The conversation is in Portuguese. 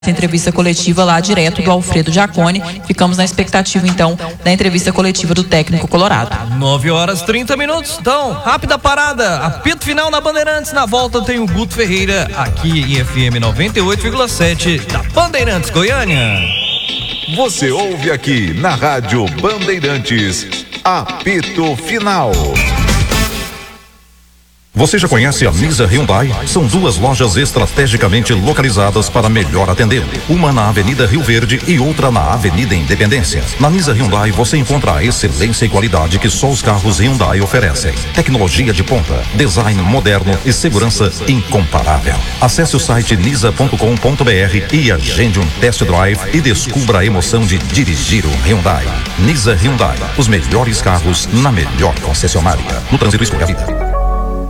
entrevista coletiva lá direto do Alfredo Jaconi. Ficamos na expectativa então da entrevista coletiva do técnico colorado. 9h30. Então, rápida parada, apito final na Bandeirantes. Na volta tem o Guto Ferreira aqui em FM 98,7 da Bandeirantes Goiânia. Você ouve aqui na Rádio Bandeirantes, apito final. Você já conhece a Nisa Hyundai? São duas lojas estrategicamente localizadas para melhor atender. Uma na Avenida Rio Verde e outra na Avenida Independência. Na Nisa Hyundai você encontra a excelência e qualidade que só os carros Hyundai oferecem. Tecnologia de ponta, design moderno e segurança incomparável. Acesse o site nisa.com.br e agende um test drive e descubra a emoção de dirigir um Hyundai. Nisa Hyundai, os melhores carros na melhor concessionária. No trânsito, escolha a vida.